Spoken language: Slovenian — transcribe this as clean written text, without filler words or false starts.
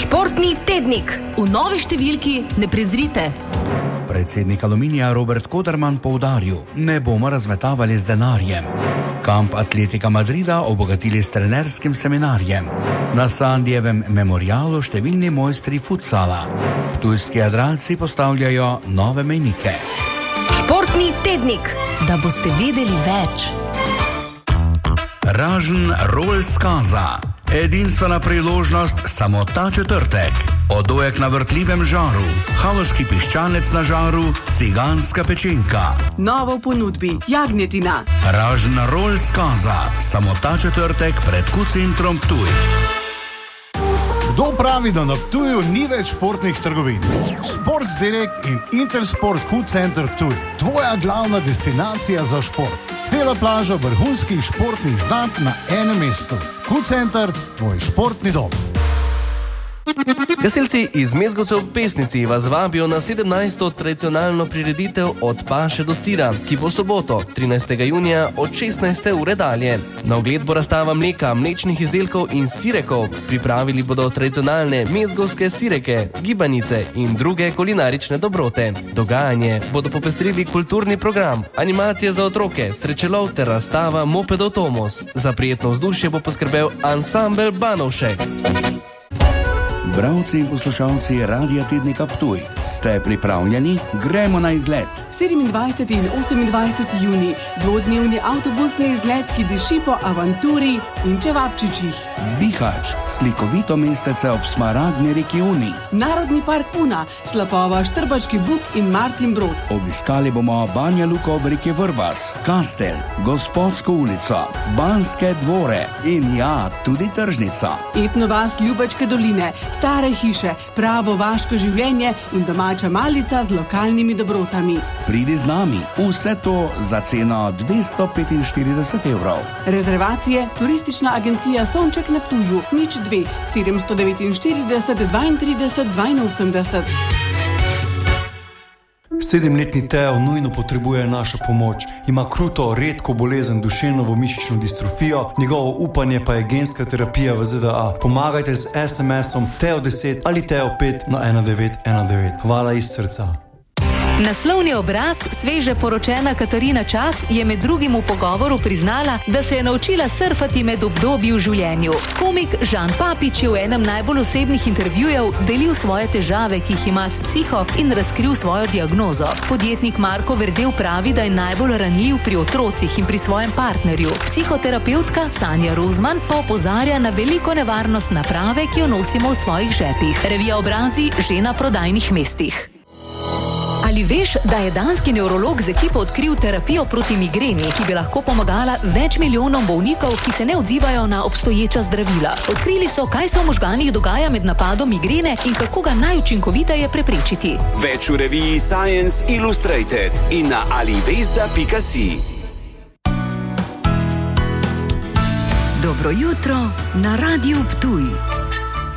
Športni tednik. V novi številki ne prezrite. Predsednik Aluminija Robert Koderman poudaril, ne bomo razmetavali z denarjem. Kamp Atletika Madrida obogatili s trenerskim seminarjem. Na Sandijevem memorialu številni mojstri futsala. Ptujski jadralci postavljajo nove mejnike. Športni tednik. Da boste vedeli več. Ražen Roll Skaza. Edinstvena priložnost samo ta četrtek. Odojek na vrtljivem žaru, haloški piščanec na žaru, ciganska pečenka. Novo v ponudbi, jagnjetina. Ražen Roll Skaza. Samo ta četrtek pred Q-centrom Ptuj. Kdo pravi, da na Ptuju ni več športnih trgovin? Sports Direct in Intersport Q-center Ptuj. Tvoja glavna destinacija za šport. Cela plaža vrhunskih športnih znamk na enem mestu. Q-center, tvoj športni dom. Gasilci iz Mezgovcev v Pesnici vas vabijo na 17. tradicionalno prireditev Od paše do sira, ki bo soboto, 13. junija od 16. ure dalje. Na ogled bo razstava mleka, mlečnih izdelkov in sirekov. Pripravili bodo tradicionalne mezgovske sireke, gibanice in druge kulinarične dobrote. Dogajanje bodo popestrili kulturni program, animacije za otroke, srečelov ter razstava mopedov Tomos. Za prijetno vzdušje bo poskrbel ansambel Banovšek. Bralci in poslušalci Radia Tednika Ptuj, ste pripravljeni? Gremo na izlet. 27. in 28. juni, dvodnevni avtobusni izlet, ki diši po avanturi in čevapčičih. Bihać, slikovito mestece ob smaragdni reki Uni. Narodni park Puna, Slapova, Štrbački Buk in Martin Brod. Obiskali bomo Banja Luko ob reki Vrbas, Kastel, Gospodsko ulico, Banske dvore in ja, tudi tržnica. Etno vas Ljubačke doline, stare hiše, pravo vaško življenje in domača malica z lokalnimi dobrotami. Pridi z nami, vse to za ceno 245 evrov. Rezervacije, turistična agencija Sonček na Ptuju, 02 749 32 82. 7-letni Teo nujno potrebuje našo pomoč. Ima kruto, redko bolezen duševno mišično distrofijo, njegovo upanje pa je genska terapija v ZDA. Pomagajte z SMS-om Teo10 ali Teo5 na 1919. Hvala iz srca. Naslovni obraz sveže poročena Katarina Čas je med drugim v pogovoru priznala, da se je naučila surfati med obdobji v življenju. Komik Žan Papič je v enem najbolj osebnih intervjujev delil svoje težave, ki jih ima s psiho, in razkril svojo diagnozo. Podjetnik Marko Verdel pravi, da je najbolj ranljiv pri otrocih in pri svojem partnerju. Psihoterapeutka Sanja Rozman pa opozarja na veliko nevarnost naprave, ki jo nosimo v svojih žepih. Revija Obrazi že na prodajnih mestih. Ali veš, da je danski nevrolog z ekipo odkril terapijo proti migreni, ki bi lahko pomagala več milijonom bolnikov, ki se ne odzivajo na obstoječa zdravila? Odkrili so, kaj se v možganih dogaja med napadom migrene in kako ga najučinkoviteje preprečiti. Več v reviji Science Illustrated in na alivesda.si. Dobro jutro na Radiu Ptuj.